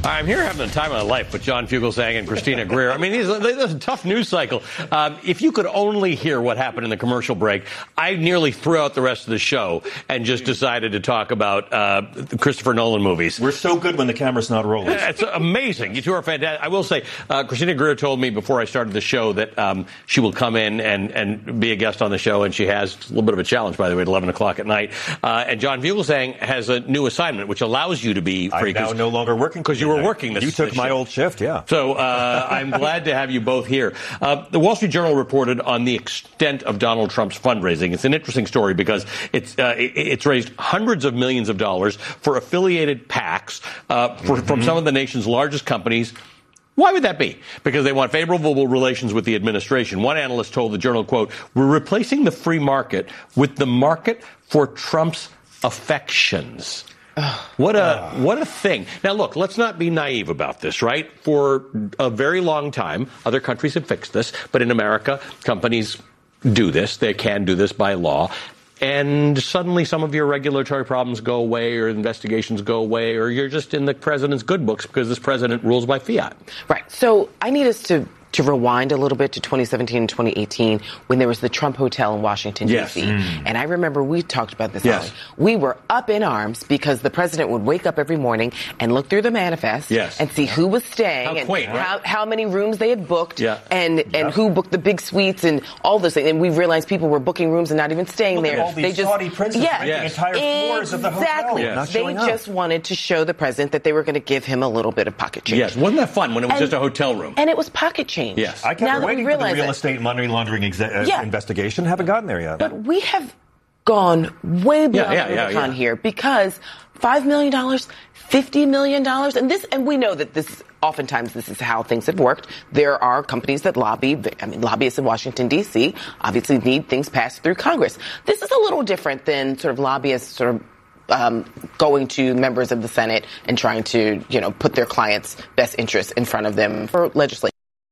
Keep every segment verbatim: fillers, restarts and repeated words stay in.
I'm here having the time of my life with John Fugelsang and Christina Greer. I mean, these are, this is a tough news cycle. Um, if you could only hear what happened in the commercial break, I nearly threw out the rest of the show and just decided to talk about uh, the Christopher Nolan movies. We're so good when the camera's not rolling. It's amazing. You two are fantastic. I will say, uh, Christina Greer told me before I started the show that um, she will come in and, and be a guest on the show, and she has a little bit of a challenge, by the way, at eleven o'clock at night. Uh, and John Fugelsang has a new assignment, which allows you to be free. I'm now no longer working. Because you were working this You took this my shift. old shift, yeah. So uh, I'm glad to have you both here. Uh, the Wall Street Journal reported on the extent of Donald Trump's fundraising. It's an interesting story because it's uh, it, it's raised hundreds of millions of dollars for affiliated PACs uh, for, mm-hmm. from some of the nation's largest companies. Why would that be? Because they want favorable relations with the administration. One analyst told the Journal, quote, "We're replacing the free market with the market for Trump's affections." What a what a thing. Now, look, let's not be naive about this, right? For a very long time, other countries have fixed this, but in America, companies do this. They can do this by law. And suddenly some of your regulatory problems go away or investigations go away or you're just in the president's good books because this president rules by fiat. Right. So I need us to to rewind a little bit to twenty seventeen and twenty eighteen when there was the Trump Hotel in Washington, yes. D C. Mm. And I remember we talked about this. Yes. Early. We were up in arms because the president would wake up every morning and look through the manifest yes. and see who was staying how and quaint, right? how, how many rooms they had booked yeah. and, and yeah. who booked the big suites and all those things. And we realized people were booking rooms and not even staying Look there. At all these they just Saudi princes yeah, renting yes. entire floors exactly. of the hotel. Yes. Not They showing up. just wanted to show the president that they were going to give him a little bit of pocket change. Yes. Wasn't that fun when it was and, just a hotel room? And it was pocket change. Yes. I kept now waiting we for the real it. estate money laundering exa- uh, Yeah. investigation. Haven't gotten there yet. But we have gone way beyond yeah, yeah, Rubicon yeah. here because five million dollars, fifty million dollars, and this, and we know that this, oftentimes this is how things have worked. There are companies that lobby, I mean, lobbyists in Washington, D C obviously need things passed through Congress. This is a little different than sort of lobbyists sort of Um, going to members of the Senate and trying to, you know, put their clients' best interests in front of them for legislation.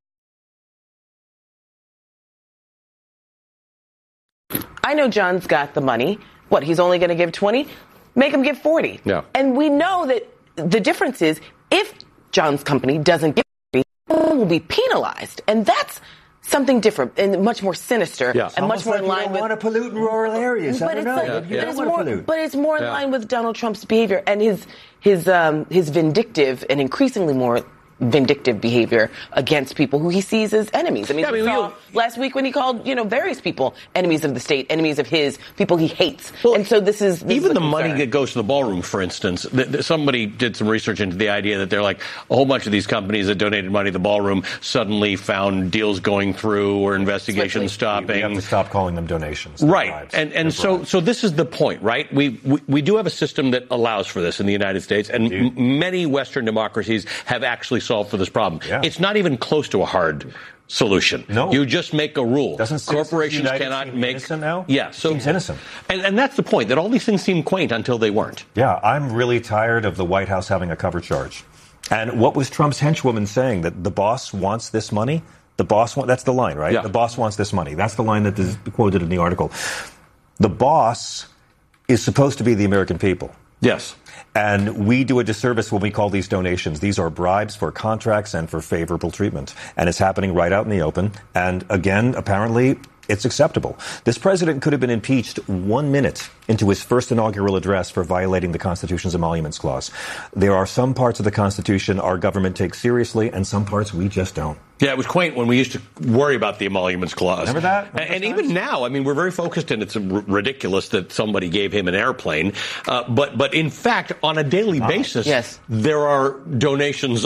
I know John's got the money. What, he's only going to give twenty? Make him give forty. Yeah. And we know that the difference is if John's company doesn't give forty, it will be penalized. And that's something different and much more sinister yeah. and much more like in line you don't with. want to pollute in rural areas. But I don't it's, know. like, Yeah, You yeah. but don't it's want to more, pollute. but it's more in Yeah. line with Donald Trump's behavior and his his um, his vindictive and increasingly more vindictive behavior against people who he sees as enemies. I mean, Yeah, I mean, we saw we- last week when he called, you know, various people enemies of the state, enemies of his, people he hates. Well, and so this is this even is a the money concern. that goes to the ballroom, for instance. Th- th- somebody did some research into the idea that they're like a whole bunch of these companies that donated money to the ballroom suddenly found deals going through or investigations stopping. We have to stop calling them donations. Right. Bribes. And and They're so bribes. so this is the point, right? We, we we do have a system that allows for this in the United States, and m- many Western democracies have actually solved for this problem. Yeah. It's not even close to a hard solution. No. You just make a rule. Doesn't Corporations United cannot seem make innocent now? Yeah, so Seems innocent. And and that's the point, that all these things seem quaint until they weren't. Yeah, I'm really tired of the White House having a cover charge. And what was Trump's henchwoman saying? That the boss wants this money? The boss wants, that's the line, right? Yeah. The boss wants this money. That's the line that is quoted in the article. The boss is supposed to be the American people. Yes. And we do a disservice when we call these donations. These are bribes for contracts and for favorable treatment. And it's happening right out in the open. And again, apparently, it's acceptable. This president could have been impeached one minute into his first inaugural address for violating the Constitution's emoluments clause. There are some parts of the Constitution our government takes seriously, and some parts we just don't. Yeah, it was quaint when we used to worry about the emoluments clause. Remember that? Remember and and those even times? now, I mean, we're very focused, and it's r- ridiculous that somebody gave him an airplane. Uh, but but in fact, on a daily basis, Yes. there are donations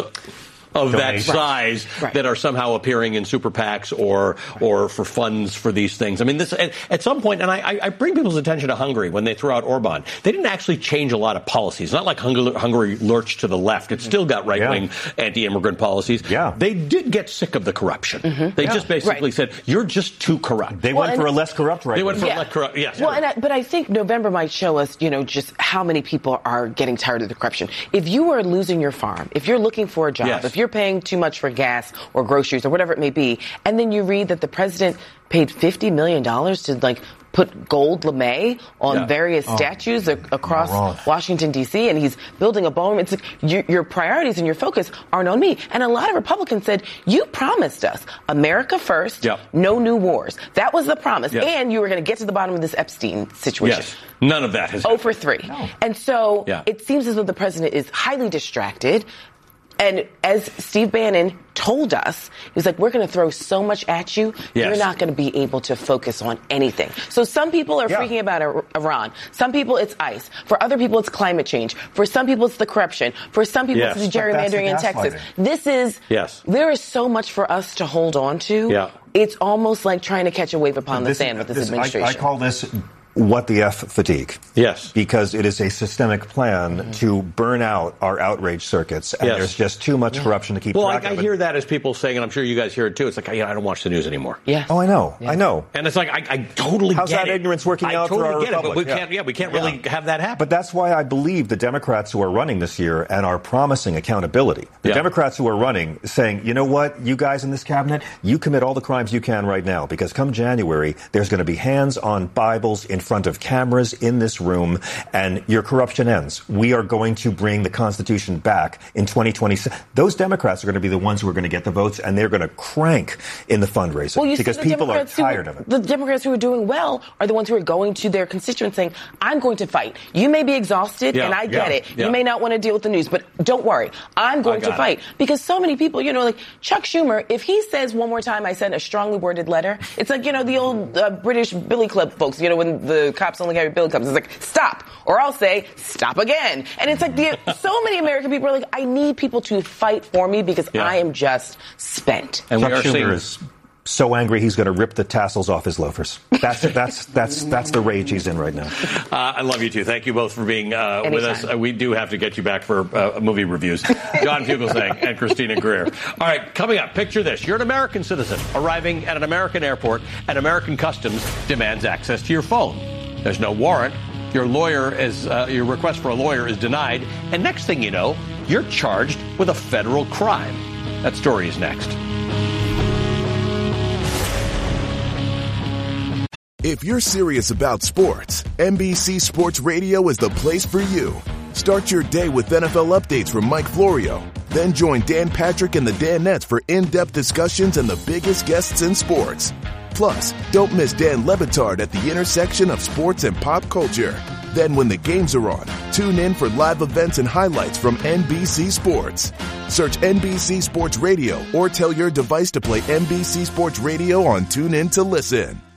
of that Donations. size Right. that are somehow appearing in super PACs or or for funds for these things. I mean, this at, at some point, and I, I bring people's attention to Hungary when they threw out Orban. They didn't actually change a lot of policies. Not like Hungary, Hungary lurched to the left. It still got right-wing Yeah. anti-immigrant policies. Yeah. They did get sick of the corruption. They Yeah. just basically Right. said, you're just too corrupt. They Well, went and for a it's- less corrupt right They went for Yeah. less corrupt. Yes. Well, and I, but I think November might show us, you know, just how many people are getting tired of the corruption. If you are losing your farm, if you're looking for a job, Yes. if you're paying too much for gas or groceries or whatever it may be, and then you read that the president paid fifty million dollars to, like, put gold lame on Yeah. various Oh. statues ac- across wrong. Washington, D C, and he's building a ballroom. It's like your, your priorities and your focus aren't on me. And a lot of Republicans said, you promised us America first, Yeah. no new wars. That was the promise. Yeah. And you were going to get to the bottom of this Epstein situation. Yes. None of that has Oh happened. for three. And so Yeah. it seems as though the president is highly distracted. And as Steve Bannon told us, he was like, we're going to throw so much at you, Yes. you're not going to be able to focus on anything. So some people are Yeah. freaking about Ir- Iran. Some people it's ICE. For other people it's climate change. For some people it's the corruption. For some people Yes. it's the But that's the gerrymandering in Texas. gaslighting. This is, Yes. there is so much for us to hold on to. Yeah. It's almost like trying to catch a wave upon the This- sand with this, this- administration. I, I call this what the F fatigue. Yes. Because it is a systemic plan Mm-hmm. to burn out our outrage circuits, and Yes. there's just too much corruption to keep Well, I, track I of it. hear that as people saying, and I'm sure you guys hear it too. It's like, yeah, I don't watch the news anymore. Yes. Oh, I know. I know. And it's like, I, I totally How's get that it. ignorance working I out for totally our get it, but we republic? Yeah. can't, yeah, we can't really have that happen. But that's why I believe the Democrats who are running this year and are promising accountability. The Yeah. Democrats who are running saying, you know what, you guys in this cabinet, you commit all the crimes you can right now, because come January, there's going to be hands on Bibles in front of cameras in this room, and your corruption ends. We are going to bring the Constitution back in twenty twenty-six. Those Democrats are going to be the ones who are going to get the votes, and they're going to crank in the fundraising Well, you because see the people are Democrats who- tired of it. The Democrats who are doing well are the ones who are going to their constituents saying, I'm going to fight. You may be exhausted, Yeah, and I get yeah, it. yeah. You may not want to deal with the news, but don't worry. I'm going I to got fight. it. Because so many people, you know, like Chuck Schumer, if he says one more time, I sent a strongly worded letter, it's like, you know, the old uh, British Billy Club folks, you know, when the cops only carry Billy Clubs, it's like, stop. Or I'll say, stop again. And it's like, the, so many American people are like, I need people to fight for me because Yeah. I am just spent. and Chuck we are Schumer seeing, is so angry he's going to rip the tassels off his loafers. That's that's that's that's the rage he's in right now. Uh, I love you too. Thank you both for being uh, with us. Anytime. Uh, we do have to get you back for uh, movie reviews. John Fugelsang and Christina Greer. All right, coming up, picture this. You're an American citizen arriving at an American airport, and American Customs demands access to your phone. There's no warrant. Your lawyer is uh, your request for a lawyer is denied, and next thing you know, you're charged with a federal crime. That story is next. If you're serious about sports, N B C Sports Radio is the place for you. Start your day with N F L updates from Mike Florio. Then join Dan Patrick and the Danettes for in-depth discussions and the biggest guests in sports. Plus, don't miss Dan Le Batard at the intersection of sports and pop culture. Then when the games are on, tune in for live events and highlights from N B C Sports. Search N B C Sports Radio or tell your device to play N B C Sports Radio on TuneIn to listen.